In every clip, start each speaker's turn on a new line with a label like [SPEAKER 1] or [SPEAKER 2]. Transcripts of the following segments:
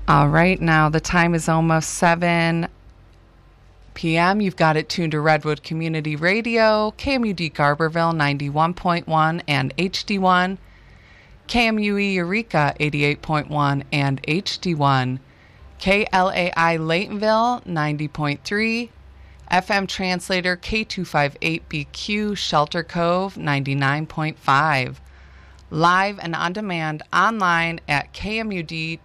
[SPEAKER 1] All right, now the time is almost 7 p.m. You've got it tuned to Redwood Community Radio, KMUD Garberville 91.1 and HD1, KMUE Eureka 88.1 and HD1, KLAI Laytonville 90.3, FM Translator K258BQ Shelter Cove 99.5. Live and on demand online at kmud.org.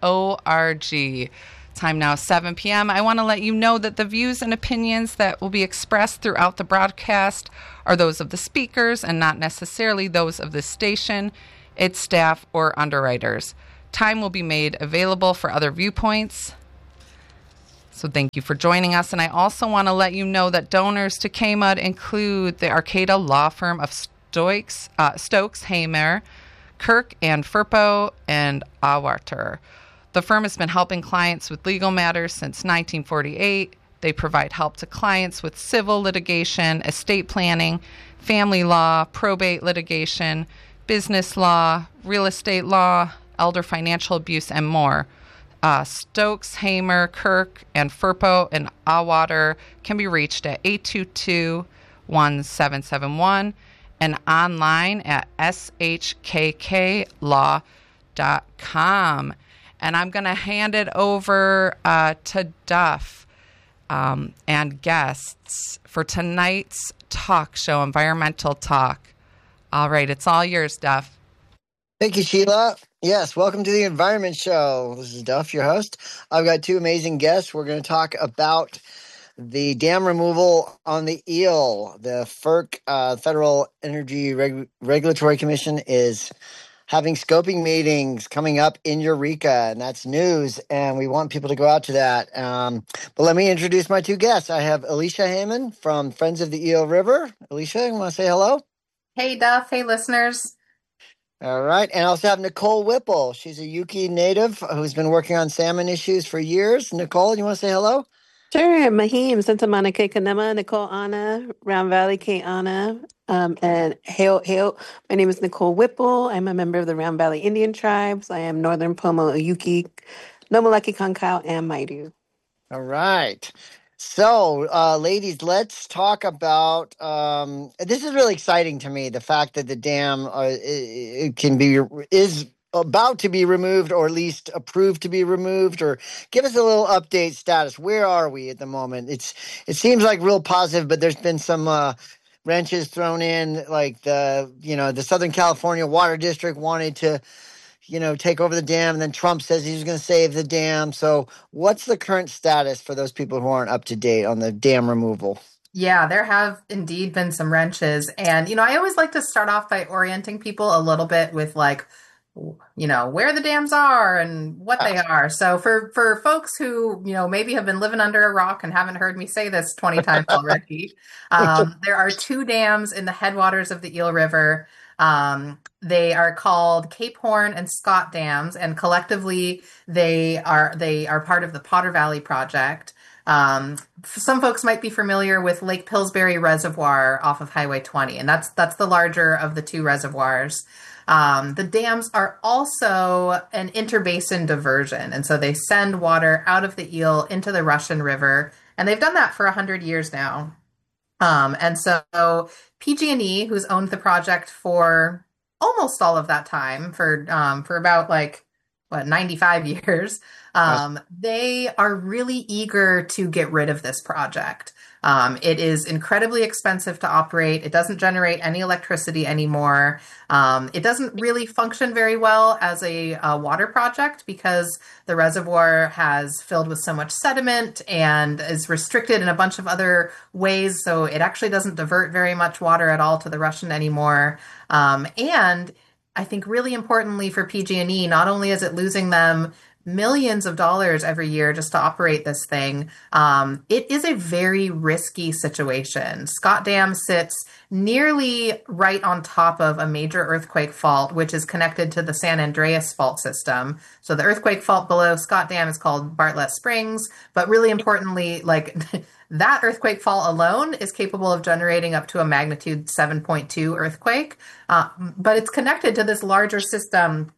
[SPEAKER 1] Time now 7 p.m. I want to let you know that the views and opinions that will be expressed throughout the broadcast are those of the speakers and not necessarily those of the station, its staff, or underwriters. Time will be made available for other viewpoints. So thank you for joining us. And I also want to let you know that donors to KMUD include the Arcata Law Firm of Stokes, Hamer, Kirk and Furpo, and Awater. The firm has been helping clients with legal matters since 1948. They provide help to clients with civil litigation, estate planning, family law, probate litigation, business law, real estate law, elder financial abuse, and more. Stokes, Hamer, Kirk, and Furpo, and Awater can be reached at 822-1771 and online at shkklaw.com. And I'm going to hand it over to Duff and guests for tonight's talk show, Environmental Talk. All right, it's all yours, Duff.
[SPEAKER 2] Thank you, Sheila. Yes, welcome to the Environment Show. This is Duff, your host. I've got two amazing guests. We're going to talk about the dam removal on the Eel. The FERC, Federal Energy Regulatory Commission, is having scoping meetings coming up in Eureka, and that's news, and we want people to go out to that. But let me introduce my two guests. I have Alicia Heyman from Friends of the Eel River. Alicia, you want to say hello?
[SPEAKER 3] Hey, Duff. Hey, listeners.
[SPEAKER 2] All right. And I also have Nicole Whipple. She's a Yuki native who's been working on salmon issues for years. Nicole, you want to say hello?
[SPEAKER 4] Sure. Mahim, Santa Monica, Kanema, Nicole Anna, Round Valley, K Anna, and hail. My name is Nicole Whipple. I'm a member of the Round Valley Indian Tribes. I am Northern Pomo, Yuki, Nomalaki, Kankau, and Maidu.
[SPEAKER 2] All right. So, ladies, let's talk about, this is really exciting to me, the fact that the dam is about to be removed, or at least approved to be removed. Or give us a little update status. Where are we at the moment? It seems like real positive, but there's been some wrenches thrown in, like the Southern California Water District wanted to take over the dam, and then Trump says he was going to save the dam. So what's the current status for those people who aren't up to date on the dam removal?
[SPEAKER 3] Yeah, there have indeed been some wrenches. And, I always like to start off by orienting people a little bit with where the dams are and what they are. So for folks who, maybe have been living under a rock and haven't heard me say this 20 times already, there are two dams in the headwaters of the Eel River. They are called Cape Horn and Scott Dams, and collectively they are part of the Potter Valley Project. Some folks might be familiar with Lake Pillsbury Reservoir off of Highway 20, and that's the larger of the two reservoirs. The dams are also an interbasin diversion, and so they send water out of the Eel into the Russian River, and they've done that for 100 years now. And so PG&E, who's owned the project for almost all of that time, for about 95 years, they are really eager to get rid of this project. It is incredibly expensive to operate. It doesn't generate any electricity anymore. It doesn't really function very well as a water project because the reservoir has filled with so much sediment and is restricted in a bunch of other ways. So it actually doesn't divert very much water at all to the Russian anymore. And I think really importantly for PG&E, not only is it losing them millions of dollars every year just to operate this thing, it is a very risky situation. Scott Dam sits nearly right on top of a major earthquake fault, which is connected to the San Andreas fault system. So the earthquake fault below Scott Dam is called Bartlett Springs, but really importantly, that earthquake fault alone is capable of generating up to a magnitude 7.2 earthquake, but it's connected to this larger system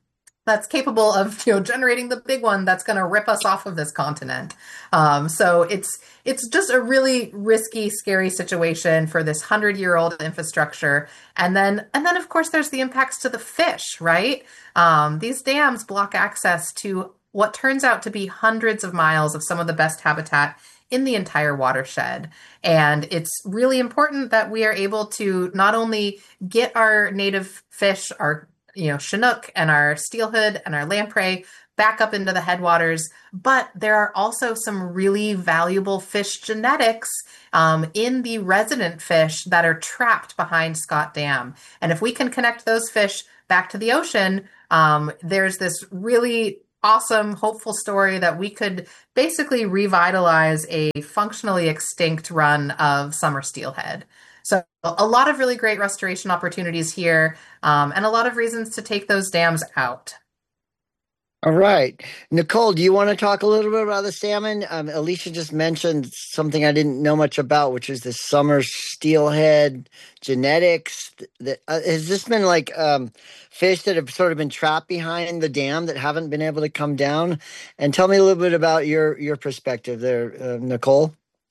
[SPEAKER 3] that's capable of generating the big one that's going to rip us off of this continent. So it's just a really risky, scary situation for this 100-year-old infrastructure. And then of course there's the impacts to the fish, right? These dams block access to what turns out to be hundreds of miles of some of the best habitat in the entire watershed. And it's really important that we are able to not only get our native fish, our Chinook and our steelhead and our lamprey back up into the headwaters, but there are also some really valuable fish genetics in the resident fish that are trapped behind Scott Dam. And if we can connect those fish back to the ocean, there's this really awesome, hopeful story that we could basically revitalize a functionally extinct run of summer steelhead. So a lot of really great restoration opportunities here, and a lot of reasons to take those dams out.
[SPEAKER 2] All right. Nicole, do you want to talk a little bit about the salmon? Alicia just mentioned something I didn't know much about, which is the summer steelhead genetics. Has this been like fish that have sort of been trapped behind the dam that haven't been able to come down? And tell me a little bit about your perspective there, Nicole.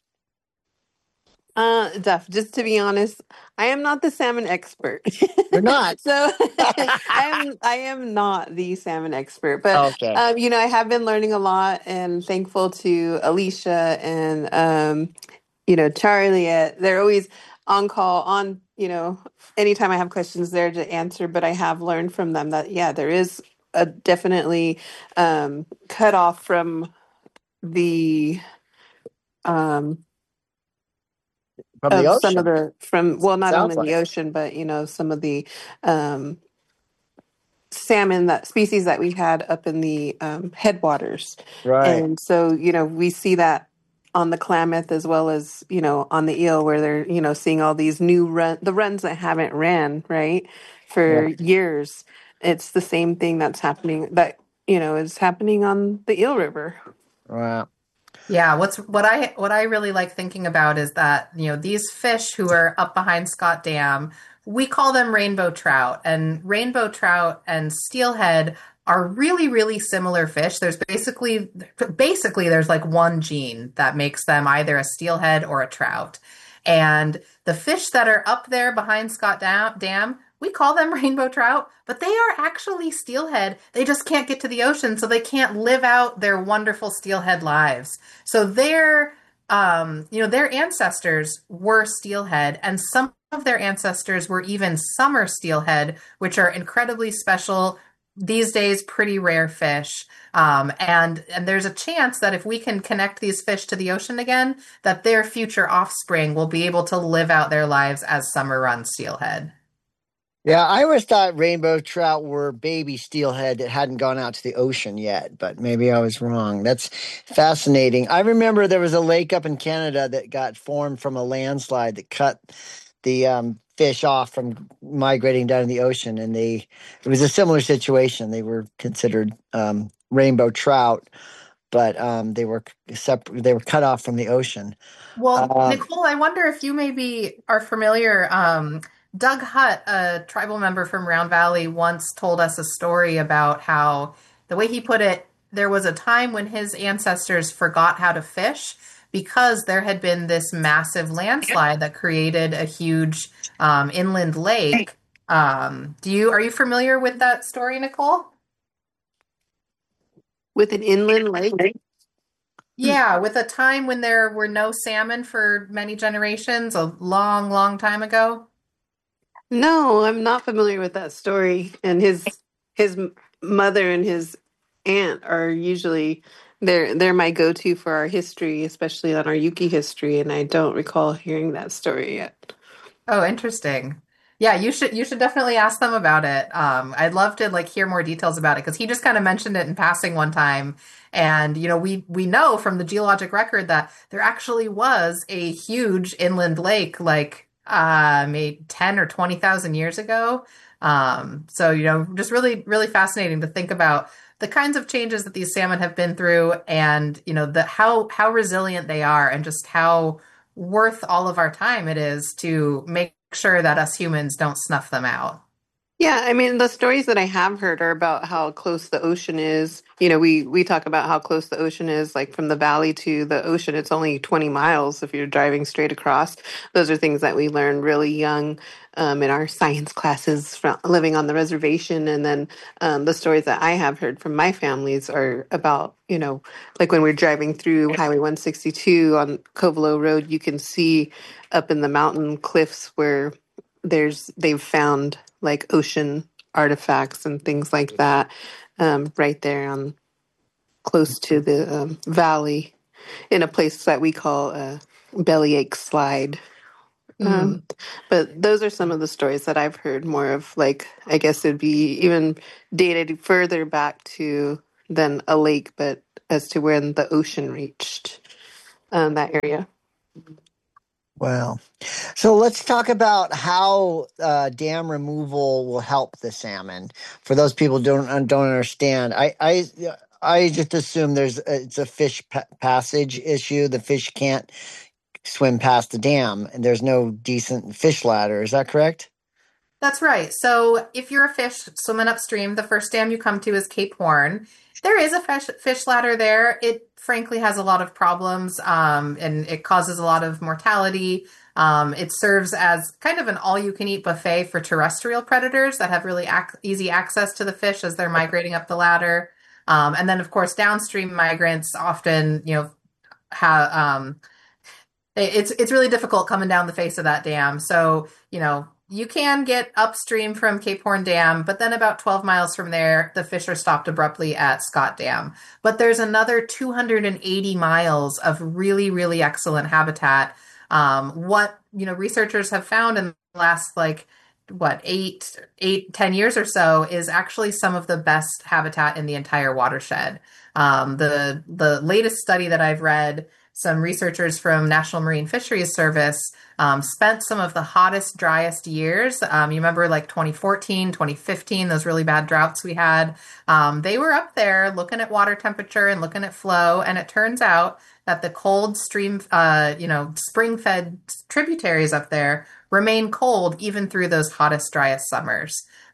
[SPEAKER 4] Duff, just to be honest, I am not the salmon expert.
[SPEAKER 2] You're not.
[SPEAKER 4] So I am not the salmon expert, but
[SPEAKER 2] Okay.
[SPEAKER 4] I have been learning a lot, and thankful to Alicia and Charlie. They're always on call anytime I have questions there to answer, but I have learned from them that there is a definitely cut off from the
[SPEAKER 2] From the
[SPEAKER 4] of some of
[SPEAKER 2] ocean.
[SPEAKER 4] not
[SPEAKER 2] Sounds
[SPEAKER 4] only the ocean, but some of the salmon species that we had up in the headwaters.
[SPEAKER 2] Right.
[SPEAKER 4] And so we see that on the Klamath as well as on the eel, where they're seeing all these new the runs that haven't ran right for years. It's the same thing that's happening is happening on the Eel River.
[SPEAKER 2] Wow.
[SPEAKER 3] Yeah, what I really like thinking about is that, these fish who are up behind Scott Dam, we call them rainbow trout, and rainbow trout and steelhead are really, really similar fish. There's basically there's like one gene that makes them either a steelhead or a trout. And the fish that are up there behind Scott Dam, we call them rainbow trout, but they are actually steelhead. They just can't get to the ocean, so they can't live out their wonderful steelhead lives. So their ancestors were steelhead, and some of their ancestors were even summer steelhead, which are incredibly special, these days pretty rare fish. And there's a chance that if we can connect these fish to the ocean again, that their future offspring will be able to live out their lives as summer run steelhead.
[SPEAKER 2] Yeah, I always thought rainbow trout were baby steelhead that hadn't gone out to the ocean yet, but maybe I was wrong. That's fascinating. I remember there was a lake up in Canada that got formed from a landslide that cut the fish off from migrating down in the ocean, and it was a similar situation. They were considered rainbow trout, but they were cut off from the ocean.
[SPEAKER 3] Well, Nicole, I wonder if you maybe are familiar. Doug Hutt, a tribal member from Round Valley, once told us a story about how, the way he put it, there was a time when his ancestors forgot how to fish because there had been this massive landslide that created a huge inland lake. Are you familiar with that story, Nicole?
[SPEAKER 4] With an inland lake?
[SPEAKER 3] Yeah, with a time when there were no salmon for many generations, a long, long time ago.
[SPEAKER 4] No, I'm not familiar with that story. And his mother and his aunt are usually they're my go-to for our history, especially on our Yuki history, and I don't recall hearing that story yet.
[SPEAKER 3] Oh, interesting. Yeah, you should definitely ask them about it. I'd love to hear more details about it, because he just kind of mentioned it in passing one time. And we know from the geologic record that there actually was a huge inland lake maybe 10 or 20,000 years ago. So, just really, really fascinating to think about the kinds of changes that these salmon have been through, and, how resilient they are, and just how worth all of our time it is to make sure that us humans don't snuff them out.
[SPEAKER 4] Yeah, I mean, the stories that I have heard are about how close the ocean is. We talk about how close the ocean is, like from the valley to the ocean. It's only 20 miles if you're driving straight across. Those are things that we learn really young in our science classes from living on the reservation. And then the stories that I have heard from my families are about, like when we're driving through Highway 162 on Covelo Road, you can see up in the mountain cliffs where they've found like ocean artifacts and things like that right there on close to the valley in a place that we call Bellyache Slide.
[SPEAKER 3] Mm.
[SPEAKER 4] But those are some of the stories that I've heard more of. Like, I guess it'd be even dated further back to than a lake, but as to when the ocean reached that area.
[SPEAKER 2] Well, so let's talk about how dam removal will help the salmon. For those people who don't understand, I just assume it's a fish passage issue. The fish can't swim past the dam, and there's no decent fish ladder. Is that correct?
[SPEAKER 3] That's right. So if you're a fish swimming upstream, the first dam you come to is Cape Horn. There is a fish ladder there. It frankly has a lot of problems, and it causes a lot of mortality. It serves as kind of an all-you-can-eat buffet for terrestrial predators that have really easy access to the fish as they're migrating up the ladder. And then, of course, downstream migrants often, have it's really difficult coming down the face of that dam. So, you can get upstream from Cape Horn Dam, but then about 12 miles from there, the fish are stopped abruptly at Scott Dam. But there's another 280 miles of really, really excellent habitat. What, researchers have found in the last, like, what, 10 years or so is actually some of the best habitat in the entire watershed. The latest study that I've read, some researchers from National Marine Fisheries Service spent some of the hottest, driest years. You remember like 2014, 2015, those really bad droughts we had. They were up there looking at water temperature and looking at flow, and it turns out that the cold stream, spring-fed tributaries up there remain cold even through those hottest, driest summers.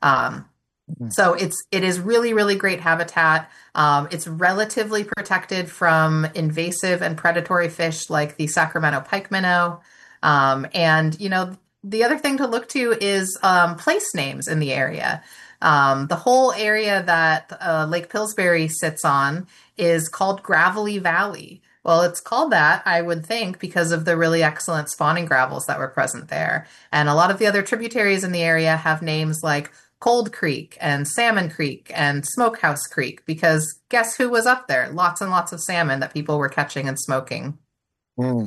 [SPEAKER 3] So it is really, really great habitat. It's relatively protected from invasive and predatory fish like the Sacramento pike minnow. And the other thing to look to is place names in the area. The whole area that Lake Pillsbury sits on is called Gravelly Valley. Well, it's called that, I would think, because of the really excellent spawning gravels that were present there. And a lot of the other tributaries in the area have names like Cold Creek and Salmon Creek and Smokehouse Creek, because guess who was up there? Lots and lots of salmon that people were catching and smoking.
[SPEAKER 2] Mm,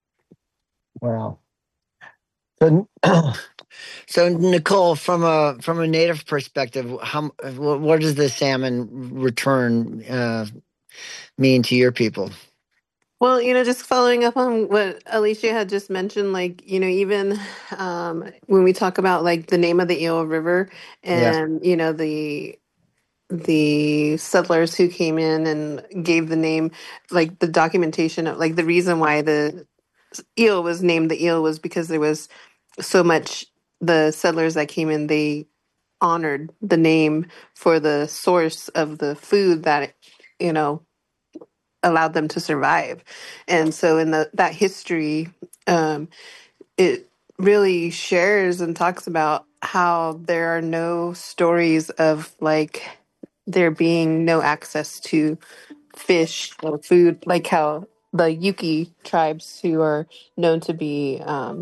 [SPEAKER 2] wow. So, so Nicole, from a native perspective, what does the salmon return mean to your people?
[SPEAKER 4] Well, just following up on what Alicia had just mentioned, like, even when we talk about like the name of the Eel River
[SPEAKER 2] Yeah.
[SPEAKER 4] and, the settlers who came in and gave the name, like the documentation of like the reason why the eel was named the eel was because there was so much, the settlers that came in, they honored the name for the source of the food that, allowed them to survive. And so in that history, it really shares and talks about how there are no stories of like there being no access to fish or food, like how the Yuki tribes, who are known to be,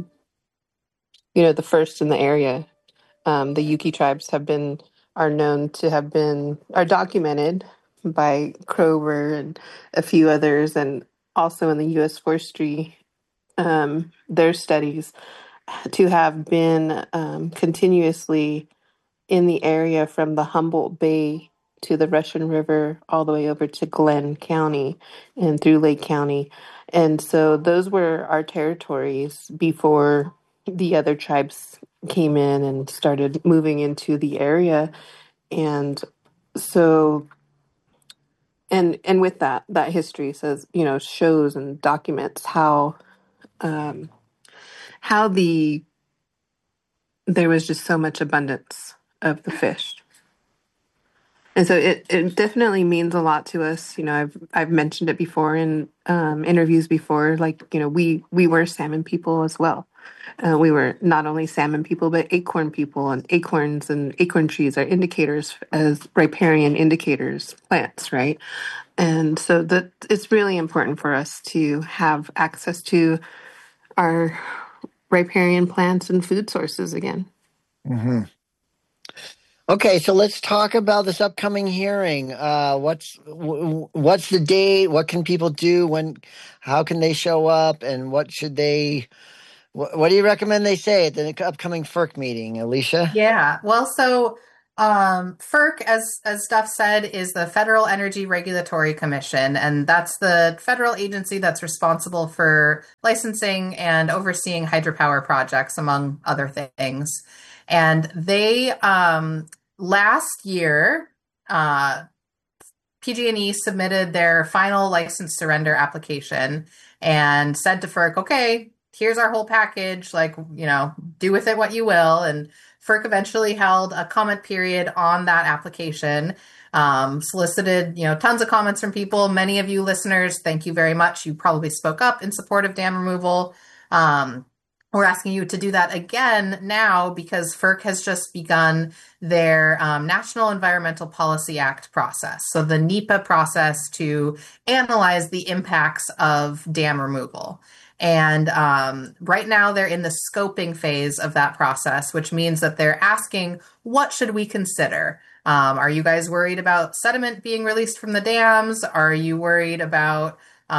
[SPEAKER 4] the first in the area, the Yuki tribes are known to have been, are documented by Krover and a few others, and also in the U.S. Forestry, their studies to have been continuously in the area from the Humboldt Bay to the Russian River, all the way over to Glenn County and through Lake County. And so those were our territories before the other tribes came in and started moving into the area. And so and with that history says, shows and documents how the there was just so much abundance of the fish. And so it definitely means a lot to us. I've mentioned it before in interviews before. Like, we were salmon people as well. We were not only salmon people, but acorn people, and acorns and acorn trees are indicators as riparian indicators, plants, right? And so that it's really important for us to have access to our riparian plants and food sources again.
[SPEAKER 2] Mm-hmm. Okay, so let's talk about this upcoming hearing. What's the date? What can people do? How can they show up? And what should they? What do you recommend they say at the upcoming FERC meeting, Alicia?
[SPEAKER 3] Yeah, well, so FERC, as Steph said, is the Federal Energy Regulatory Commission, and that's the federal agency that's responsible for licensing and overseeing hydropower projects, among other things. And they last year, PG&E submitted their final license surrender application and said to FERC, okay, here's our whole package, do with it what you will. And FERC eventually held a comment period on that application, solicited, tons of comments from people. Many of you listeners, thank you very much. You probably spoke up in support of dam removal. We're asking you to do that again now because FERC has just begun their National Environmental Policy Act process. So the NEPA process to analyze the impacts of dam removal. And right now they're in the scoping phase of that process, which means that they're asking, what should we consider? Are you guys worried about sediment being released from the dams? Are you worried about,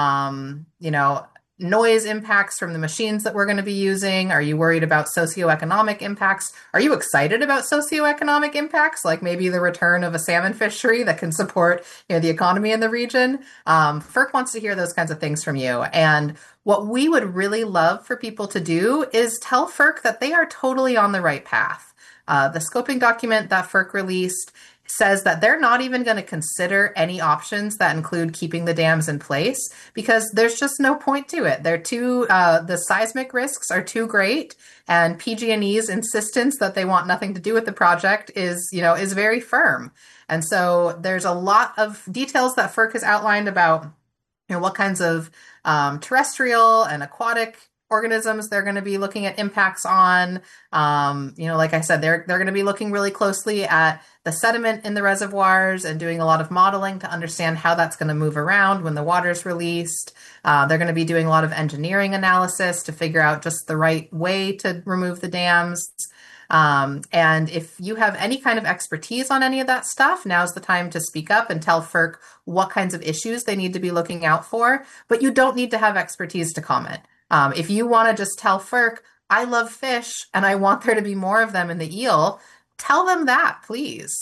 [SPEAKER 3] noise impacts from the machines that we're going to be using? Are you worried about socioeconomic impacts? Are you excited about socioeconomic impacts, like maybe the return of a salmon fishery that can support the economy in the region? FERC wants to hear those kinds of things from you. And what we would really love for people to do is tell FERC that they are totally on the right path. The scoping document that FERC released says that they're not even going to consider any options that include keeping the dams in place because there's just no point to it. The seismic risks are too great, and PG&E's insistence that they want nothing to do with the project is very firm. And so there's a lot of details that FERC has outlined about what kinds of terrestrial and aquatic organisms they're going to be looking at impacts on. Like I said, they're going to be looking really closely at the sediment in the reservoirs and doing a lot of modeling to understand how that's going to move around when the water's released. They're going to be doing a lot of engineering analysis to figure out just the right way to remove the dams. And if you have any kind of expertise on any of that stuff, now's the time to speak up and tell FERC what kinds of issues they need to be looking out for. But you don't need to have expertise to comment. If you want to just tell FERC, I love fish and I want there to be more of them in the eel, tell them that, please.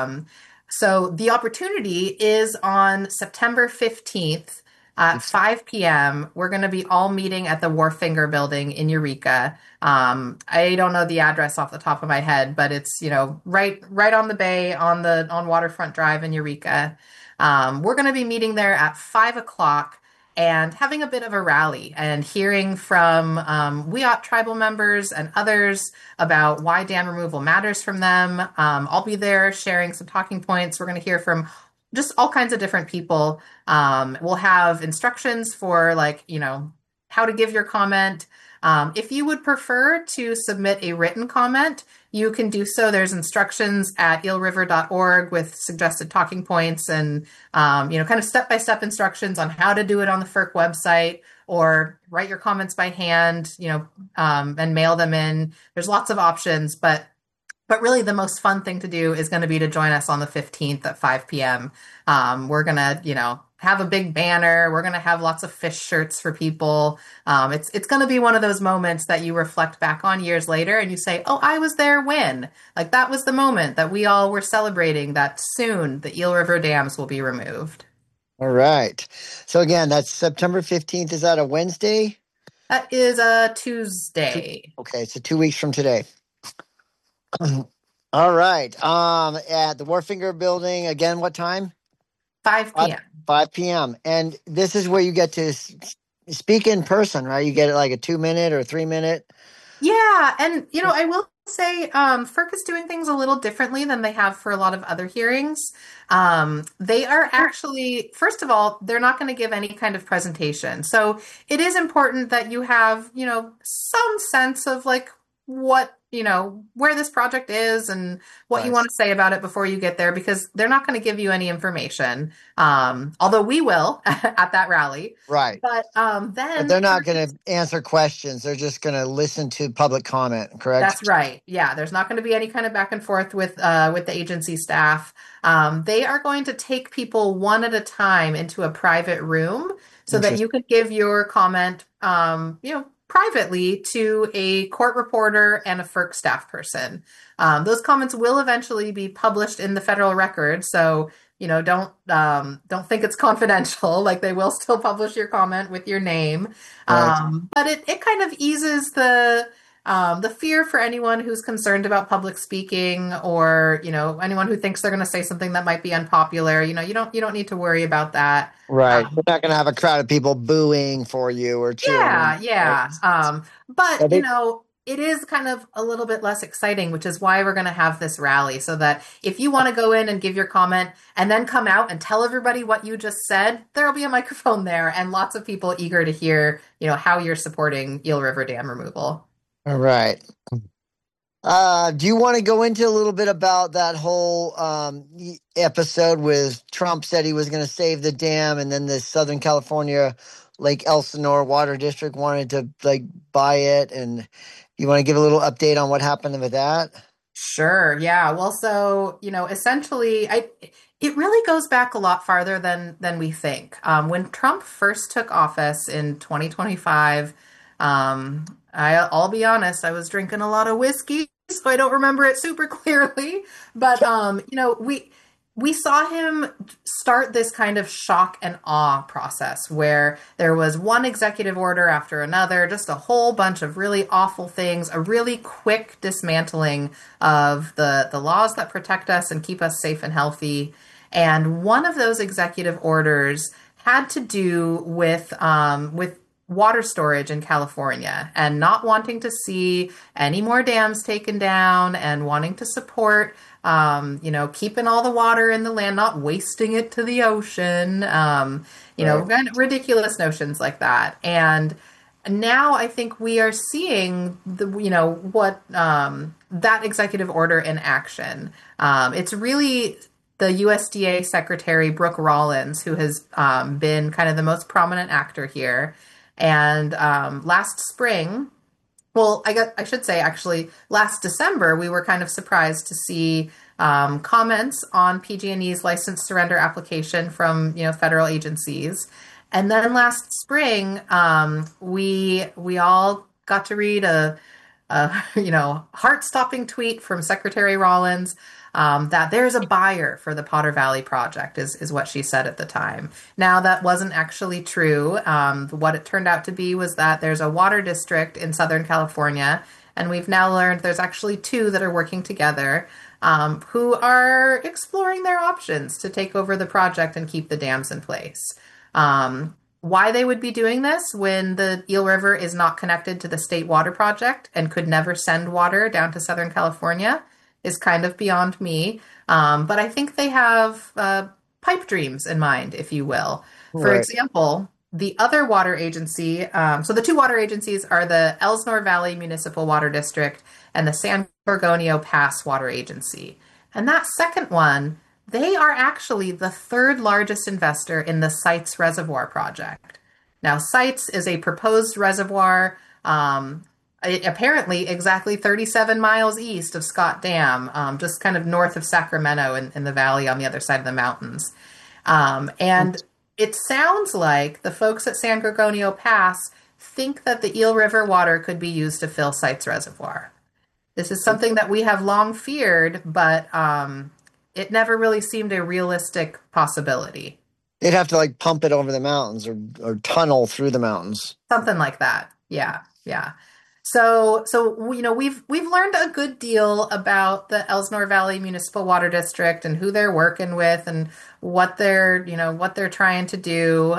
[SPEAKER 3] So the opportunity is on September 15th at 5 p.m. We're going to be all meeting at the Wharfinger building in Eureka. I don't know the address off the top of my head, but it's, right on the bay on Waterfront Drive in Eureka. We're going to be meeting there at 5 o'clock. And having a bit of a rally and hearing from Wiyot tribal members and others about why dam removal matters from them. I'll be there sharing some talking points. We're going to hear from just all kinds of different people. We'll have instructions for how to give your comment. If you would prefer to submit a written comment, you can do so. There's instructions at eelriver.org with suggested talking points and, kind of step-by-step instructions on how to do it on the FERC website, or write your comments by hand, and mail them in. There's lots of options, but really the most fun thing to do is going to be to join us on the 15th at 5 p.m. We're going to, have a big banner. We're going to have lots of fish shirts for people. It's going to be one of those moments that you reflect back on years later and you say, oh, I was there when? Like, that was the moment that we all were celebrating that soon the Eel River dams will be removed.
[SPEAKER 2] All right. So again, that's September 15th. Is that a Wednesday?
[SPEAKER 3] That is a Tuesday.
[SPEAKER 2] Okay, so 2 weeks from today. All right. At the Wharfinger building, again, what time?
[SPEAKER 3] 5 p.m.
[SPEAKER 2] 5 p.m. And this is where you get to speak in person, right? You get like a 2-minute or 3-minute.
[SPEAKER 3] Yeah. And, I will say FERC is doing things a little differently than they have for a lot of other hearings. They are actually, first of all, they're not going to give any kind of presentation. So it is important that you have, some sense of like what, where this project is and what you want to say about it before you get there, because they're not going to give you any information. Although we will at that rally.
[SPEAKER 2] Right.
[SPEAKER 3] But
[SPEAKER 2] But they're not going to answer questions. They're just going to listen to public comment, correct?
[SPEAKER 3] That's right. Yeah, there's not going to be any kind of back and forth with the agency staff. They are going to take people one at a time into a private room so that you can give your comment, privately to a court reporter and a FERC staff person. Those comments will eventually be published in the federal record, so don't think it's confidential. Like, they will still publish your comment with your name, but it kind of eases the fear for anyone who's concerned about public speaking, or anyone who thinks they're going to say something that might be unpopular. You don't need to worry about that.
[SPEAKER 2] Right. We're not going to have a crowd of people booing for you or cheering.
[SPEAKER 3] Yeah. But it is kind of a little bit less exciting, which is why we're going to have this rally, so that if you want to go in and give your comment and then come out and tell everybody what you just said, there'll be a microphone there and lots of people eager to hear, how you're supporting Eel River Dam removal.
[SPEAKER 2] All right. Do you want to go into a little bit about that whole episode with Trump said he was going to save the dam, and then the Southern California Lake Elsinore Water District wanted to buy it, and you want to give a little update on what happened with that?
[SPEAKER 3] Sure. Yeah. Well, so, essentially, it really goes back a lot farther than we think. When Trump first took office in 2025, I'll be honest, I was drinking a lot of whiskey, so I don't remember it super clearly. But, we saw him start this kind of shock and awe process where there was one executive order after another, just a whole bunch of really awful things, a really quick dismantling of the laws that protect us and keep us safe and healthy. And one of those executive orders had to do with water storage in California, and not wanting to see any more dams taken down, and wanting to support, keeping all the water in the land, not wasting it to the ocean, ridiculous notions like that. And now I think we are seeing that executive order in action. It's really the USDA Secretary Brooke Rollins who has been kind of the most prominent actor here. And last spring, I should say actually last December, we were kind of surprised to see comments on PG&E's license surrender application from federal agencies. And then last spring, we all got to read a heart-stopping tweet from Secretary Rollins that there's a buyer for the Potter Valley project is what she said at the time. Now, that wasn't actually true. What it turned out to be was that there's a water district in Southern California, and we've now learned there's actually two that are working together, who are exploring their options to take over the project and keep the dams in place. Why they would be doing this when the Eel River is not connected to the state water project and could never send water down to Southern California is kind of beyond me. But I think they have pipe dreams in mind, if you will. For example, the other water agency, so the two water agencies are the Elsinore Valley Municipal Water District and the San Gorgonio Pass Water Agency. And that second one, they are actually the third largest investor in the Sites Reservoir project. Now, Sites is a proposed reservoir apparently exactly 37 miles east of Scott Dam, just kind of north of Sacramento in the valley on the other side of the mountains. And it sounds like the folks at San Gorgonio Pass think that the Eel River water could be used to fill Sites Reservoir. This is something that we have long feared, but it never really seemed a realistic possibility.
[SPEAKER 2] They'd have to pump it over the mountains or tunnel through the mountains.
[SPEAKER 3] Something like that. Yeah. So we've learned a good deal about the Elsinore Valley Municipal Water District and who they're working with and what they're trying to do.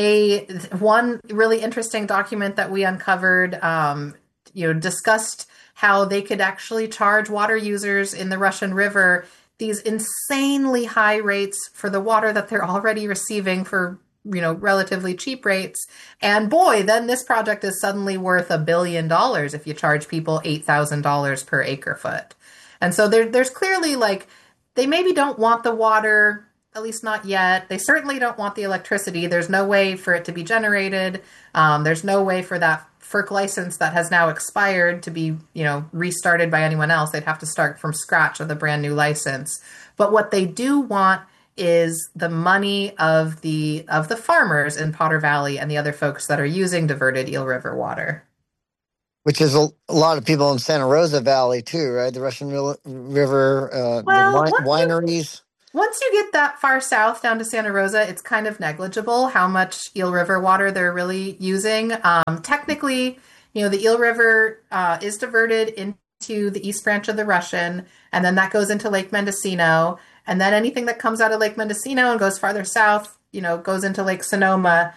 [SPEAKER 3] One really interesting document that we uncovered, discussed how they could actually charge water users in the Russian River these insanely high rates for the water that they're already receiving for, relatively cheap rates. And boy, then this project is suddenly worth $1 billion if you charge people $8,000 per acre foot. And so there's clearly like, they maybe don't want the water, at least not yet. They certainly don't want the electricity. There's no way for it to be generated. There's no way for that FERC license that has now expired to be, restarted by anyone else. They'd have to start from scratch with a brand new license. But what they do want is the money of the farmers in Potter Valley and the other folks that are using diverted Eel River water.
[SPEAKER 2] Which is a lot of people in Santa Rosa Valley too, right? The Russian River, wineries.
[SPEAKER 3] Once you get that far south down to Santa Rosa, it's kind of negligible how much Eel River water they're really using. Technically, the Eel River is diverted into the East Branch of the Russian, and then that goes into Lake Mendocino. And then anything that comes out of Lake Mendocino and goes farther south, goes into Lake Sonoma.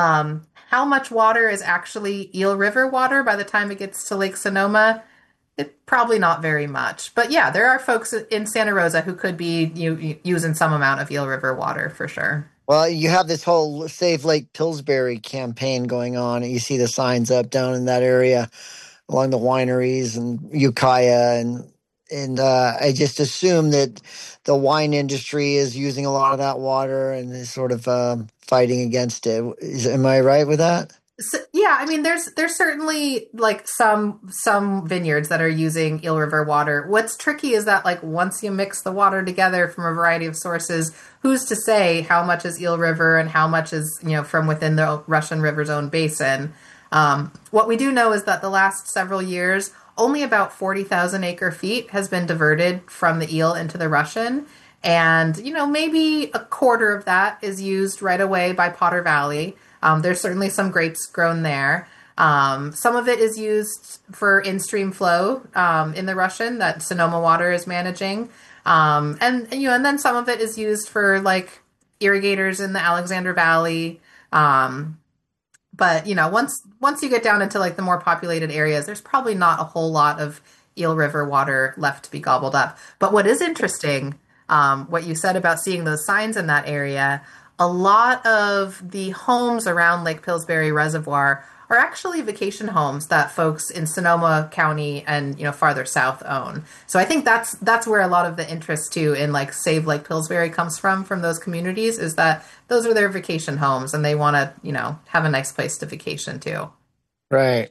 [SPEAKER 3] How much water is actually Eel River water by the time it gets to Lake Sonoma? Probably not very much. But yeah, there are folks in Santa Rosa who could be using some amount of Eel River water for sure.
[SPEAKER 2] Well, you have this whole Save Lake Pillsbury campaign going on. You see the signs up down in that area along the wineries and Ukiah. And I just assume that the wine industry is using a lot of that water and is sort of fighting against it. Am I right with that?
[SPEAKER 3] So, yeah, I mean, there's certainly like some vineyards that are using Eel River water. What's tricky is that like once you mix the water together from a variety of sources, who's to say how much is Eel River and how much is from within the Russian River's own basin? What we do know is that the last several years, only about 40,000 acre feet has been diverted from the Eel into the Russian. And, maybe a quarter of that is used right away by Potter Valley. There's certainly some grapes grown there. Some of it is used for in-stream flow in the Russian that Sonoma Water is managing. And then some of it is used for like irrigators in the Alexander Valley. But once you get down into like the more populated areas, there's probably not a whole lot of Eel River water left to be gobbled up. But what is interesting, what you said about seeing those signs in that area, a lot of the homes around Lake Pillsbury Reservoir are actually vacation homes that folks in Sonoma County and farther south own. So I think that's where a lot of the interest too in like Save Lake Pillsbury comes from those communities, is that those are their vacation homes and they want to have a nice place to vacation too.
[SPEAKER 2] Right.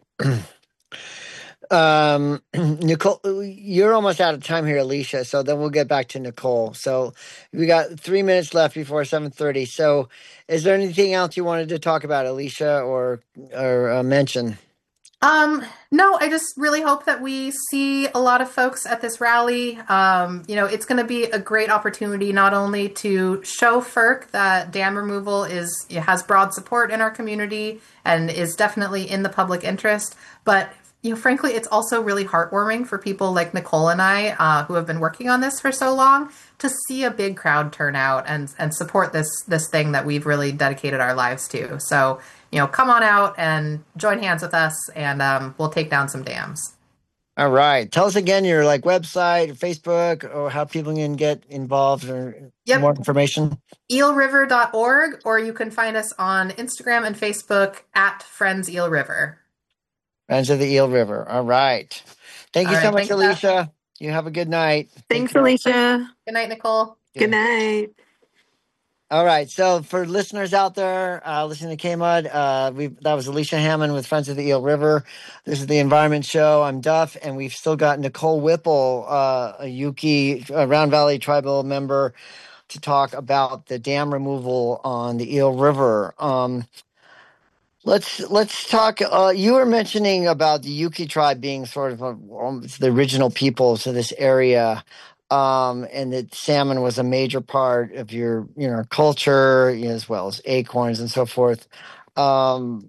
[SPEAKER 2] Nicole, you're almost out of time here, Alicia. So then we'll get back to Nicole. So we got 3 minutes left before 7:30. So is there anything else you wanted to talk about, Alicia, or mention?
[SPEAKER 3] No, I just really hope that we see a lot of folks at this rally. It's going to be a great opportunity not only to show FERC that dam removal has broad support in our community and is definitely in the public interest, but frankly, it's also really heartwarming for people like Nicole and I, who have been working on this for so long, to see a big crowd turn out and support this thing that we've really dedicated our lives to. So, come on out and join hands with us, and we'll take down some dams.
[SPEAKER 2] All right. Tell us again your Facebook, or how people can get involved or more information.
[SPEAKER 3] eelriver.org, or you can find us on Instagram and Facebook at Friends Eel River.
[SPEAKER 2] Friends of the Eel River. All right. Thank you so much, Alicia. You have a good night.
[SPEAKER 4] Thanks, Alicia.
[SPEAKER 3] Good night, Nicole.
[SPEAKER 4] Good night.
[SPEAKER 2] All right. So for listeners out there listening to KMUD, that was Alicia Hammond with Friends of the Eel River. This is the Environment Show. I'm Duff, and we've still got Nicole Whipple, a Yuki Round Valley Tribal member, to talk about the dam removal on the Eel River. Let's talk. You were mentioning about the Yuki tribe being sort of the original people to this area, and that salmon was a major part of your culture, as well as acorns and so forth. The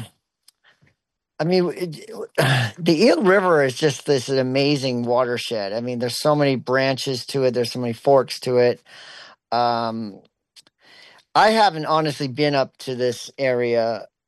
[SPEAKER 2] Eel River is just this amazing watershed. I mean, there's so many branches to it. There's so many forks to it. I haven't honestly been up to this area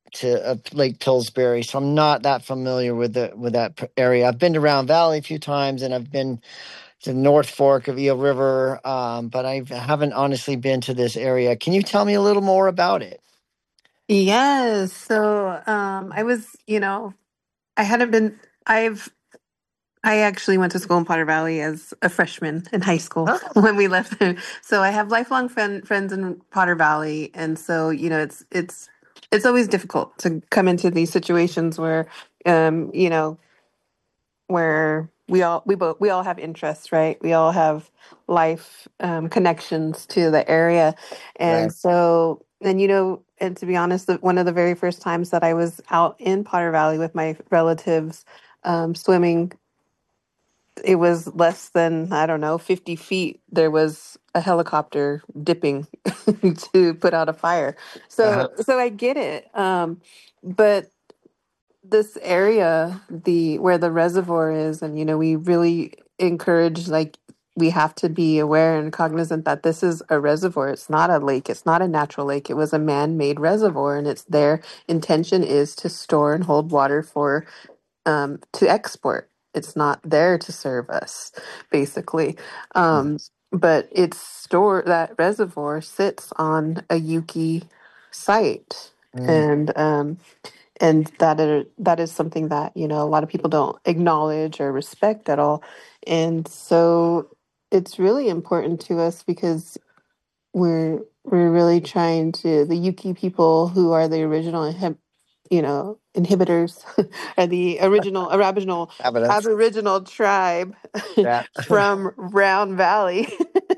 [SPEAKER 2] to Lake Pillsbury, so I'm not that familiar with that area. I've been to Round Valley a few times, and I've been to North Fork of Eel River, but I haven't honestly been to this area. Can you tell me a little more about it?
[SPEAKER 4] Yes. So, I was, I hadn't been, I actually went to school in Potter Valley as a freshman in high school
[SPEAKER 2] Huh?
[SPEAKER 4] when we left there. So I have lifelong friends in Potter Valley, and so it's always difficult to come into these situations where, um, you know, where we all have interests, right? We all have life connections to the area, and
[SPEAKER 2] Right.
[SPEAKER 4] so and to be honest, one of the very first times that I was out in Potter Valley with my relatives swimming, it was less than, I don't know, 50 feet. There was a helicopter dipping to put out a fire.
[SPEAKER 2] Uh-huh.
[SPEAKER 4] So I get it. But this area, the where the reservoir is, and we really encourage, like, we have to be aware and cognizant that this is a reservoir. It's not a lake. It's not a natural lake. It was a man-made reservoir, and it's their intention is to store and hold water for to export. It's not there to serve us, basically. Um, but it's store that reservoir sits on a Yuki site,
[SPEAKER 2] Mm.
[SPEAKER 4] and that is something that a lot of people don't acknowledge or respect at all, and so it's really important to us because we're really trying to the Yuki people, who are the original inhibitors, are the original
[SPEAKER 2] Evidence.
[SPEAKER 4] Aboriginal tribe
[SPEAKER 2] Yeah.
[SPEAKER 4] from Round Valley.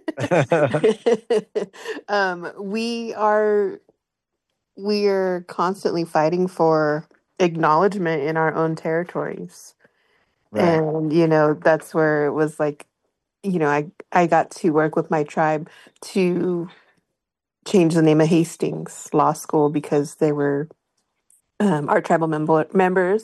[SPEAKER 4] We are constantly fighting for acknowledgement in our own territories.
[SPEAKER 2] Right.
[SPEAKER 4] And that's where it was like, I got to work with my tribe to change the name of Hastings Law School because they were our tribal members,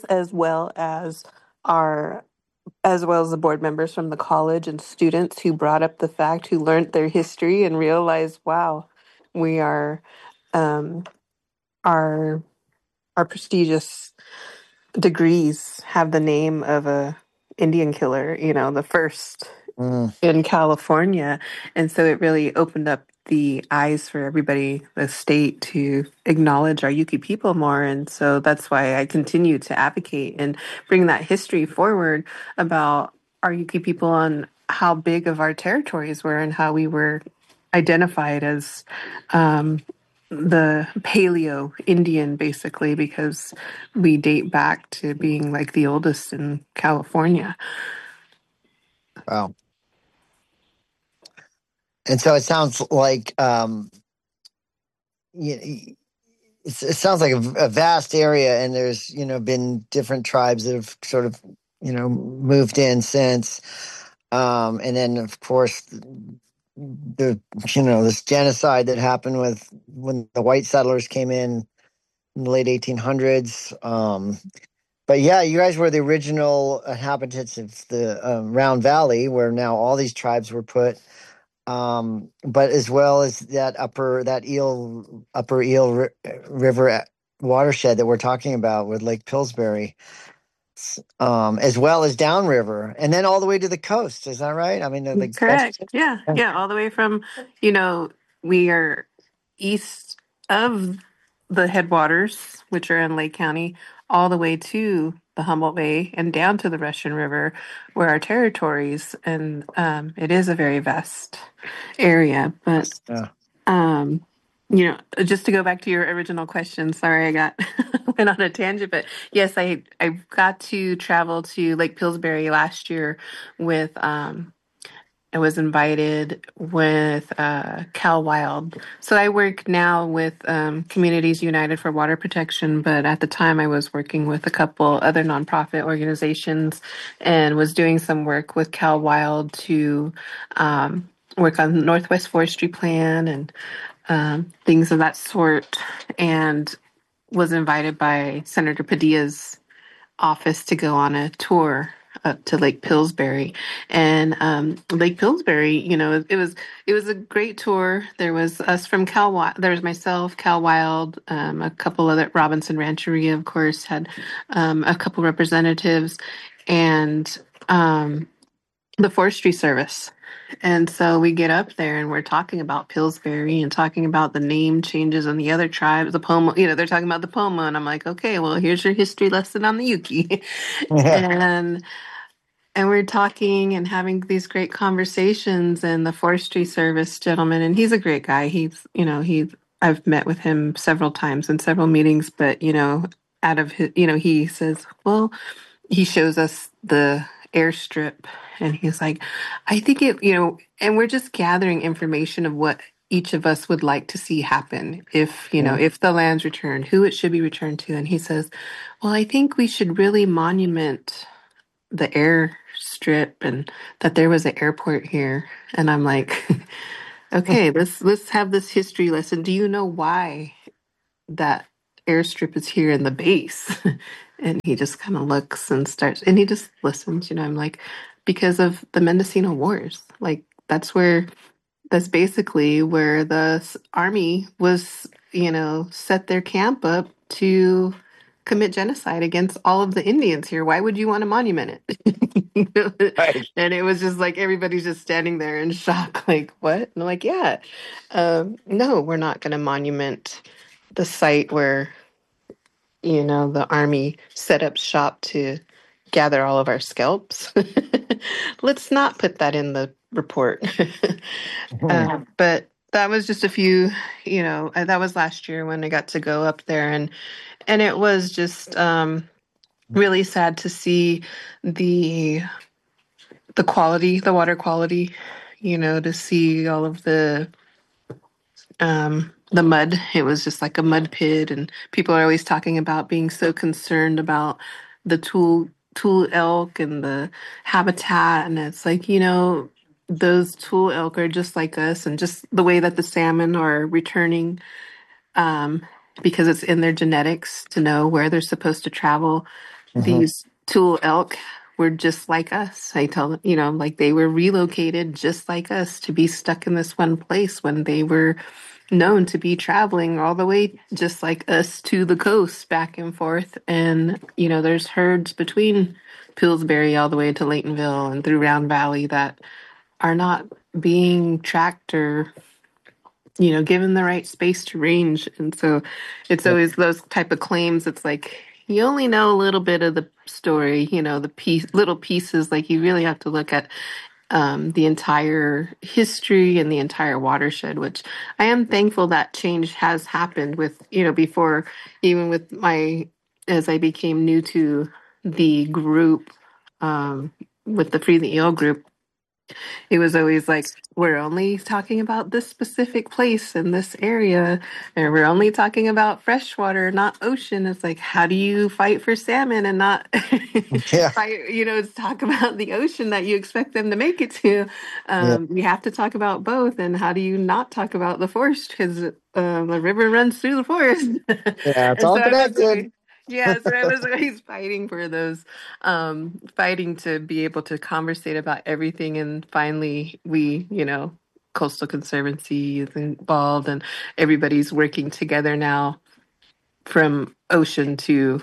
[SPEAKER 4] our as well as the board members from the college and students who brought up the fact, who learned their history and realized, wow, we are um, our our prestigious degrees have the name of a Indian killer, the first
[SPEAKER 2] Mm.
[SPEAKER 4] in California. And so it really opened up the eyes for everybody, the state, to acknowledge our Yuki people more. And so that's why I continue to advocate and bring that history forward about our Yuki people and how big of our territories were and how we were identified as the Paleo Indian, basically, because we date back to being like the oldest in California.
[SPEAKER 2] Wow. And so it sounds like it sounds like a vast area, and there's been different tribes that have sort of moved in since, and then of course this genocide that happened with when the white settlers came in the late 1800s. But yeah, you guys were the original inhabitants of the Round Valley, where now all these tribes were put. But as well as upper Eel River watershed that we're talking about with Lake Pillsbury, as well as downriver, and then all the way to the coast. Is that right? I mean, the
[SPEAKER 4] Correct. Yeah. Yeah. All the way from, we are east of the headwaters, which are in Lake County, all the way to the Humboldt Bay and down to the Russian River, where our territories, and it is a very vast area. But just to go back to your original question, sorry I got went on a tangent, but yes, I got to travel to Lake Pillsbury last year with I was invited with Cal Wild. So I work now with Communities United for Water Protection, but at the time I was working with a couple other nonprofit organizations and was doing some work with Cal Wild to work on the Northwest Forestry Plan and things of that sort, and was invited by Senator Padilla's office to go on a tour up to Lake Pillsbury. And Lake Pillsbury, it was a great tour. There was us from Cal Wild, there was myself, Cal Wild, a couple other, Robinson Rancheria, of course, had a couple representatives, and the Forestry Service. And so we get up there and we're talking about Pillsbury and talking about the name changes on the other tribes, the Pomo, they're talking about the Pomo. And I'm like, okay, well, here's your history lesson on the Yuki. and we're talking and having these great conversations, and the Forestry Service gentleman, and he's a great guy. I've met with him several times in several meetings, but, out of his, he says, well, he shows us the airstrip, and he's like, I think and we're just gathering information of what each of us would like to see happen if, if the land's returned, who it should be returned to. And he says, well, I think we should really monument the airstrip and that there was an airport here. And I'm like, okay, let's have this history lesson. Do you know why that airstrip is here in the base? And he just kind of looks and he just listens, I'm like, because of the Mendocino Wars. Like, that's basically where the army was, set their camp up to commit genocide against all of the Indians here. Why would you want to monument it? Right. And it was just like, everybody's just standing there in shock, like, what? And I'm like, yeah, no, we're not going to monument the site where, the army set up shop to gather all of our scalps. Let's not put that in the report. But that was just a few, that was last year when I got to go up there, and it was just really sad to see the quality, the water quality, to see all of the mud. It was just like a mud pit, and people are always talking about being so concerned about the tool elk and the habitat, and it's like, those tool elk are just like us, and just the way that the salmon are returning, because it's in their genetics to know where they're supposed to travel. These tool elk were just like us. I tell them, like, they were relocated just like us to be stuck in this one place when they were known to be traveling all the way just like us to the coast, back and forth. And, there's herds between Pillsbury all the way to Laytonville and through Round Valley that are not being tracked or, given the right space to range. And so it's always those type of claims. It's like, you only know a little bit of the story, the little pieces. Like, you really have to look at the entire history and the entire watershed, which I am thankful that change has happened with, before, even with as I became new to the group, with the Free the Eel group, it was always like, we're only talking about this specific place in this area, and we're only talking about freshwater, not ocean. It's like, how do you fight for salmon and not fight, talk about the ocean that you expect them to make it to? You have to talk about both. And how do you not talk about the forest? Because the river runs through the forest.
[SPEAKER 2] Yeah, it's all connected.
[SPEAKER 4] Yeah, so I was always fighting for those, fighting to be able to conversate about everything. And finally, we, Coastal Conservancy is involved, and everybody's working together now from the,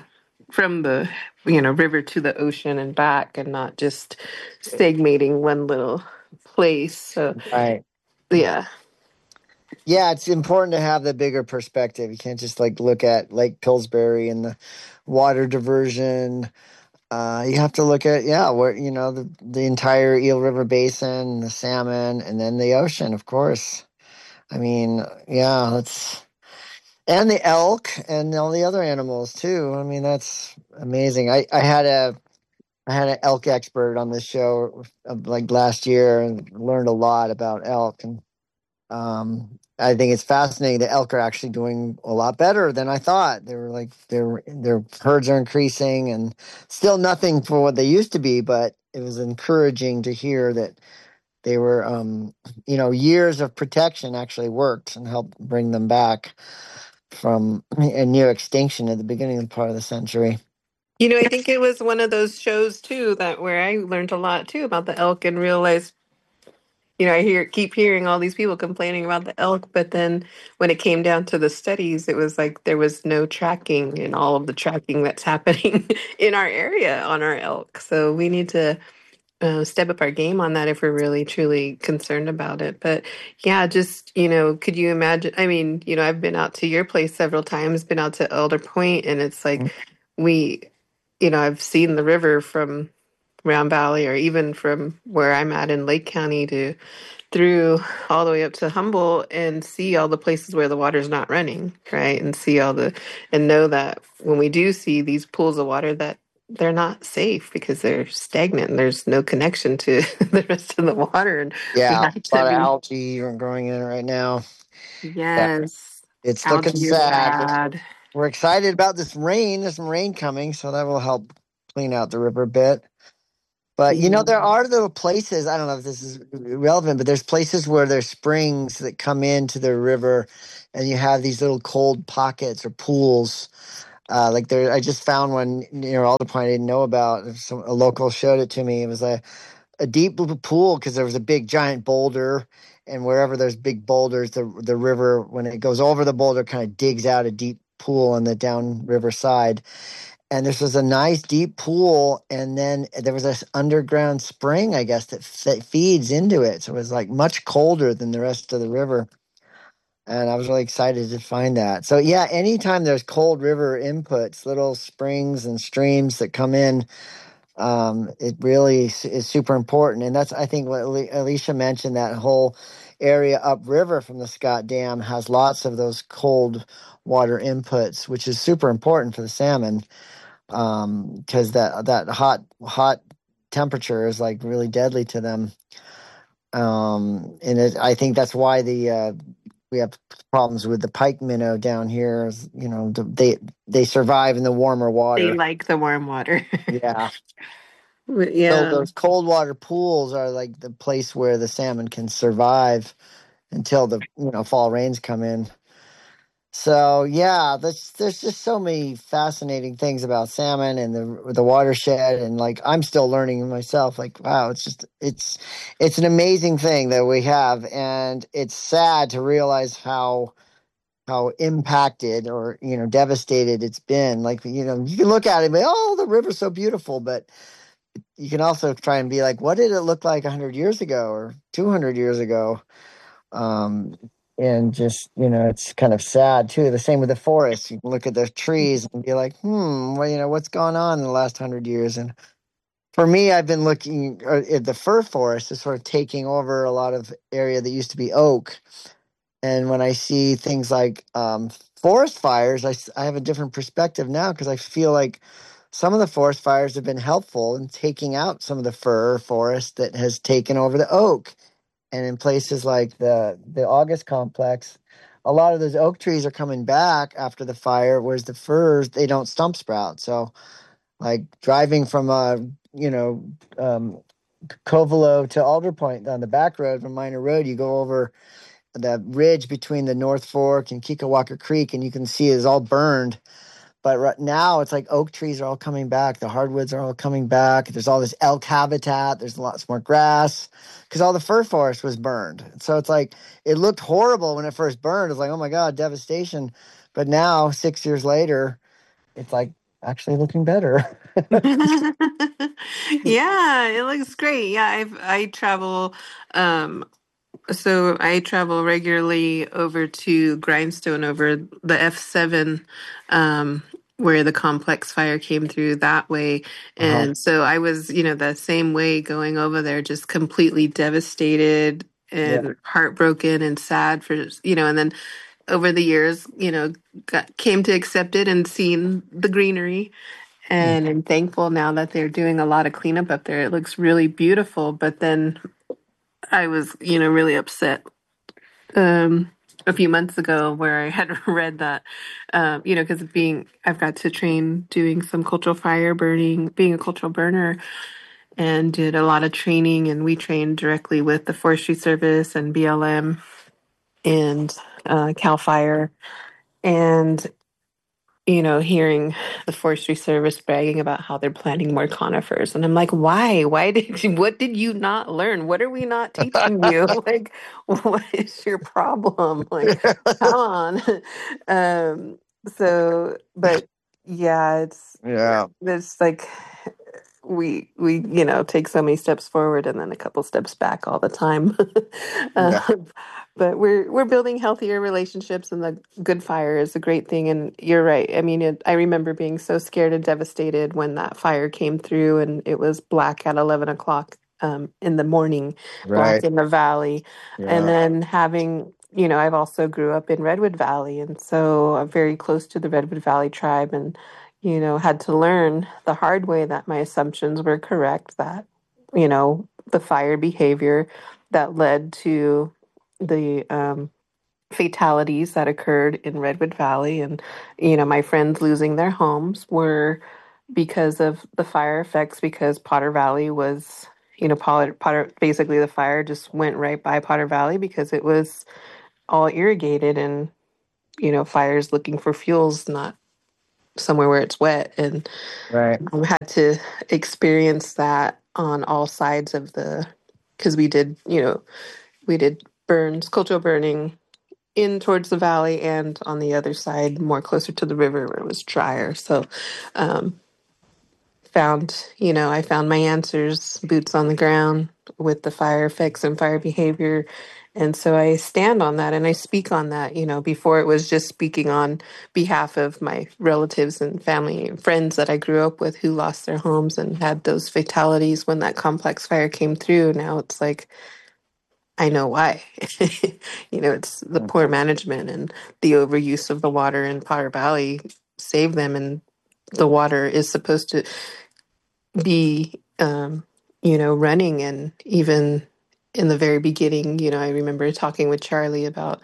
[SPEAKER 4] river to the ocean and back, and not just stagnating one little place. So,
[SPEAKER 2] right.
[SPEAKER 4] Yeah.
[SPEAKER 2] Yeah, it's important to have the bigger perspective. You can't just look at Lake Pillsbury and the water diversion. You have to look at where the entire Eel River Basin, the salmon, and then the ocean, of course. I mean, and the elk and all the other animals too. I mean, that's amazing. I had an elk expert on this show last year, and learned a lot about elk. And I think it's fascinating that elk are actually doing a lot better than I thought. They were their herds are increasing, and still nothing for what they used to be, but it was encouraging to hear that they were, years of protection actually worked and helped bring them back from a near extinction at the beginning of the part of the century.
[SPEAKER 4] I think it was one of those shows too that where I learned a lot too about the elk and realized, I keep hearing all these people complaining about the elk, but then when it came down to the studies, it was like there was no tracking in all of the tracking that's happening in our area on our elk. So we need to step up our game on that if we're really truly concerned about it. But yeah, just, could you imagine? I mean, I've been out to your place several times, been out to Elder Point, and it's like we, I've seen the river from Round Valley or even from where I'm at in Lake County to through all the way up to Humboldt and see all the places where the water's not running, right? And see and know that when we do see these pools of water that they're not safe because they're stagnant and there's no connection to the rest of the water. And
[SPEAKER 2] Yeah,
[SPEAKER 4] we
[SPEAKER 2] a
[SPEAKER 4] have
[SPEAKER 2] lot
[SPEAKER 4] to
[SPEAKER 2] of
[SPEAKER 4] be,
[SPEAKER 2] algae are growing in it right now. Yeah,
[SPEAKER 4] yes,
[SPEAKER 2] it's looking
[SPEAKER 4] algae is
[SPEAKER 2] sad.
[SPEAKER 4] bad.
[SPEAKER 2] We're excited about this rain. There's some rain coming, so that will help clean out the river a bit. But
[SPEAKER 4] Yeah.
[SPEAKER 2] there are little places. I don't know if this is relevant, but there's places where there's springs that come into the river, and you have these little cold pockets or pools. Like there, I just found one near Alder Point I didn't know about. A local showed it to me. It was a deep pool because there was a big giant boulder, and wherever there's big boulders, the river, when it goes over the boulder, kind of digs out a deep pool on the downriver side. And this was a nice deep pool, and then there was this underground spring, I guess, that feeds into it. So it was like much colder than the rest of the river. And I was really excited to find that. So yeah, anytime there's cold river inputs, little springs and streams that come in, it really is super important. And that's, I think, what Alicia mentioned, that whole area upriver from the Scott Dam has lots of those cold water inputs, which is super important for the salmon, because that hot temperature is like really deadly to them. And I think that's why we have problems with the pike minnow down here. They survive in the warmer
[SPEAKER 4] They
[SPEAKER 2] water.
[SPEAKER 4] like the warm water.
[SPEAKER 2] Yeah. So
[SPEAKER 4] Yeah.
[SPEAKER 2] those cold water pools are like the place where the salmon can survive until the fall rains come in. So yeah, there's just so many fascinating things about salmon and the watershed, and like I'm still learning myself. Like wow, it's an amazing thing that we have, and it's sad to realize how impacted or devastated it's been. Like you can look at it and be, oh, the river's so beautiful, but you can also try and be like, what did it look like 100 years ago or 200 years ago? And just it's kind of sad too. The same with the forest. You can look at the trees and be like, well, what's gone on in the last 100 years? And for me, I've been looking at the fir forest is sort of taking over a lot of area that used to be oak. And when I see things like forest fires, I have a different perspective now, because I feel like some of the forest fires have been helpful in taking out some of the fir forest that has taken over the oak. And in places like the August complex, a lot of those oak trees are coming back after the fire, whereas the firs, they don't stump sprout. So like driving from Covelo to Alder Point on the back road from Minor Road, you go over the ridge between the North Fork and Kikawaka Creek, and you can see it's all burned. But right now, it's like oak trees are all coming back. The hardwoods are all coming back. There's all this elk habitat. There's lots more grass because all the fir forest was burned. So it's like it looked horrible when it first burned. It's like, oh my God, devastation. But now, 6 years later, it's like actually looking better.
[SPEAKER 4] Yeah, it looks great. Yeah, I travel. So I travel regularly over to Grindstone over the F7, where the complex fire came through that way. And so I was, the same way going over there, just completely devastated
[SPEAKER 2] Yeah.
[SPEAKER 4] and heartbroken and sad for, and then over the years, came to accept it and seen the greenery. And I'm thankful now that they're doing a lot of cleanup up there. It looks really beautiful. But then I was, really upset a few months ago where I had read that, because I've got to train doing some cultural fire burning, being a cultural burner, and did a lot of training. And we trained directly with the Forestry Service and BLM and CAL FIRE. And hearing the Forestry Service bragging about how they're planting more conifers. And I'm like, why? What did you not learn? What are we not teaching you? Like, what is your problem? Like, come on. But yeah,
[SPEAKER 2] Yeah.
[SPEAKER 4] it's like we take so many steps forward and then a couple steps back all the time.
[SPEAKER 2] Yeah.
[SPEAKER 4] But we're building healthier relationships, and the good fire is a great thing. And you're right. I mean, I remember being so scared and devastated when that fire came through, and it was black at 11 o'clock in the morning, black
[SPEAKER 2] Right.
[SPEAKER 4] in the valley, and
[SPEAKER 2] Yeah.
[SPEAKER 4] then having. I've also grew up in Redwood Valley, and so I'm very close to the Redwood Valley tribe, and had to learn the hard way that my assumptions were correct, that, the fire behavior that led to the fatalities that occurred in Redwood Valley and, my friends losing their homes were because of the fire effects, because Potter Valley was, Potter, basically the fire just went right by Potter Valley because it was all irrigated and, fires looking for fuels, not somewhere where it's wet, and
[SPEAKER 2] Right.
[SPEAKER 4] had to experience that on all sides of because we did burns, cultural burning in towards the valley and on the other side, more closer to the river where it was drier. So, um, I found my answers, boots on the ground with the fire effects and fire behavior. And so I stand on that and I speak on that. Before it was just speaking on behalf of my relatives and family and friends that I grew up with who lost their homes and had those fatalities when that complex fire came through. Now it's like, I know why. It's the poor management and the overuse of the water in Potter Valley saved them. And the water is supposed to be running. And even in the very beginning, I remember talking with Charlie about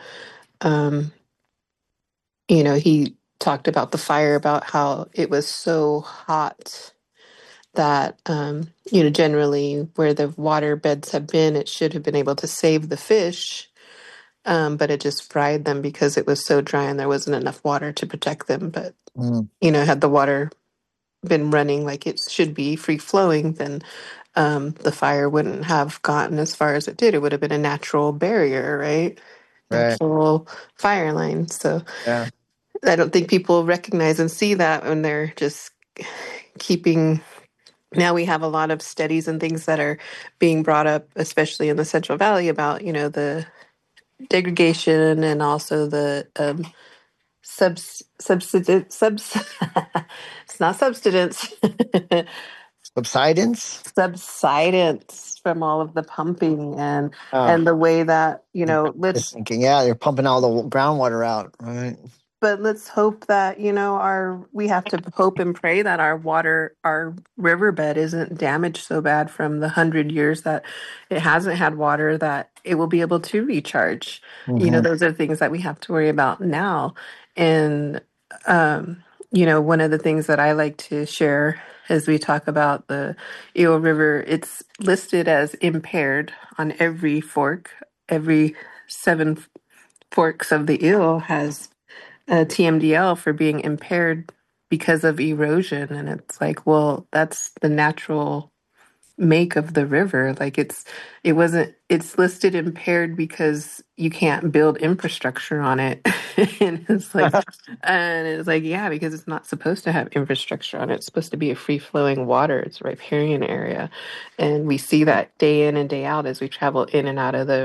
[SPEAKER 4] he talked about the fire, about how it was so hot that generally where the water beds have been, it should have been able to save the fish, but it just fried them because it was so dry and there wasn't enough water to protect them. But had the water been running like it should be, free flowing, then the fire wouldn't have gotten as far as it did. It would have been a natural barrier, right?
[SPEAKER 2] Right.
[SPEAKER 4] Natural fire line. So
[SPEAKER 2] Yeah.
[SPEAKER 4] I don't think people recognize and see that when they're just keeping. Now we have a lot of studies and things that are being brought up, especially in the Central Valley, about the degradation and also the it's not subsidence.
[SPEAKER 2] Subsidence.
[SPEAKER 4] Subsidence from all of the pumping and the way that
[SPEAKER 2] Just thinking, yeah, they're pumping all the groundwater out, right?
[SPEAKER 4] But let's hope that we have to hope and pray that our riverbed isn't damaged so bad from the 100 years that it hasn't had water, that it will be able to recharge. Those are things that we have to worry about now. And one of the things that I like to share as we talk about the Eel River, it's listed as impaired on every fork. Every 7 forks of the Eel has a TMDL for being impaired because of erosion. And it's like, well, that's the natural make of the river. Like it's listed impaired because you can't build infrastructure on it. and it's like, yeah, because it's not supposed to have infrastructure on it. It's supposed to be a free flowing water. It's a riparian area. And we see that day in and day out as we travel in and out of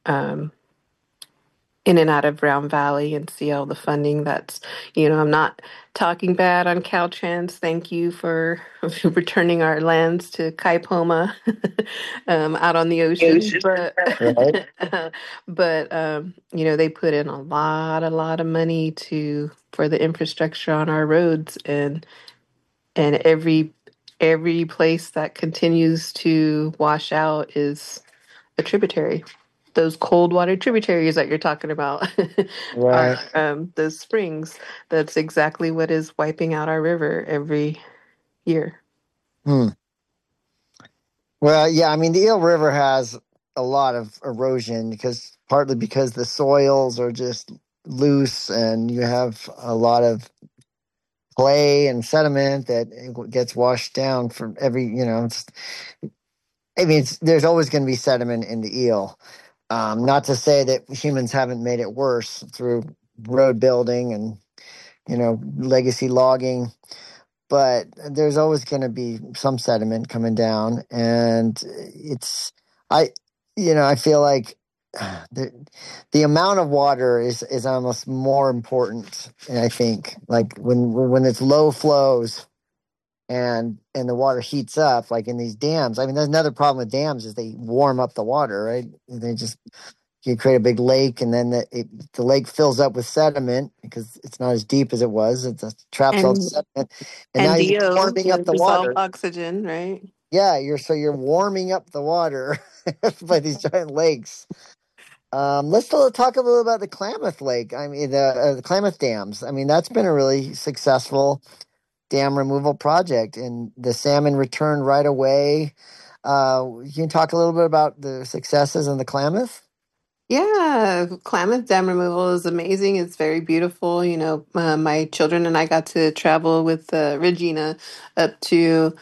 [SPEAKER 4] Round Valley and see all the funding that's, I'm not talking bad on Caltrans. Thank you for returning our lands to Kaipoma out on the ocean. But they put in a lot of money for the infrastructure on our roads, and every place that continues to wash out is a tributary. Those cold water tributaries that you're talking about
[SPEAKER 2] Right.
[SPEAKER 4] are those springs. That's exactly what is wiping out our river every year.
[SPEAKER 2] Well, yeah, I mean, the Eel River has a lot of erosion partly because the soils are just loose and you have a lot of clay and sediment that gets washed down from every, there's always going to be sediment in the eel. Not to say that humans haven't made it worse through road building and, legacy logging, but there's always going to be some sediment coming down. And I, I feel like the amount of water is almost more important. And I think like when it's low flows and the water heats up, like in these dams. I mean, there's another problem with dams is they warm up the water, right? You create a big lake, and then the lake fills up with sediment because it's not as deep as it was. It traps all the
[SPEAKER 4] And
[SPEAKER 2] sediment, and now you're
[SPEAKER 4] DO
[SPEAKER 2] warming up
[SPEAKER 4] to
[SPEAKER 2] the
[SPEAKER 4] dissolve
[SPEAKER 2] water.
[SPEAKER 4] oxygen, right?
[SPEAKER 2] Yeah, you're warming up the water by these giant lakes. Let's talk a little about the Klamath Lake. I mean, the Klamath dams. I mean, that's been a really successful dam removal project, and the salmon returned right away. You can talk a little bit about the successes in the Klamath?
[SPEAKER 4] Yeah, Klamath Dam removal is amazing. It's very beautiful. My children and I got to travel with Regina up to